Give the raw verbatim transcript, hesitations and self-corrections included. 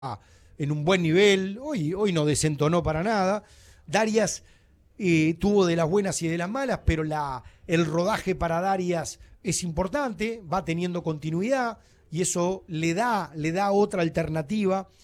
en un buen nivel, hoy, hoy no desentonó para nada. Darias eh, tuvo de las buenas y de las malas, pero la, el rodaje para Darias es importante, va teniendo continuidad y eso le da, le da otra alternativa